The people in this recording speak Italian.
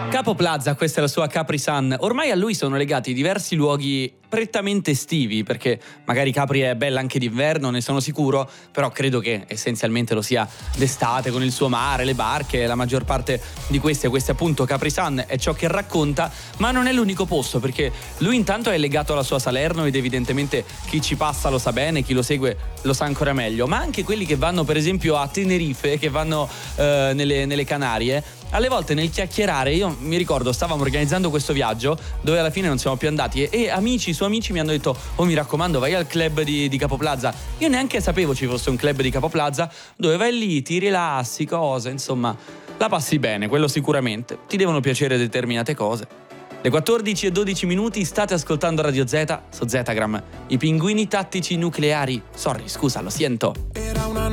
Capo Plaza, questa è la sua Capri Sun. Ormai a lui sono legati diversi luoghi prettamente estivi, perché magari Capri è bella anche d'inverno, ne sono sicuro, però credo che essenzialmente lo sia d'estate, con il suo mare, le barche, la maggior parte di queste appunto Capri Sun è ciò che racconta, ma non è l'unico posto, perché lui intanto è legato alla sua Salerno ed evidentemente chi ci passa lo sa bene, chi lo segue lo sa ancora meglio, ma anche quelli che vanno per esempio a Tenerife, che vanno nelle Canarie, alle volte nel chiacchierare, io mi ricordo stavamo organizzando questo viaggio dove alla fine non siamo più andati e amici su amici mi hanno detto: oh, mi raccomando, vai al club di Capo Plaza. Io neanche sapevo ci fosse un club di Capo Plaza dove vai lì, ti rilassi, cose, insomma la passi bene, quello sicuramente. Ti devono piacere determinate cose. Le 14:12 state ascoltando Radio Z su Zetagram. I pinguini tattici nucleari. Sorry, scusa, lo siento. Era una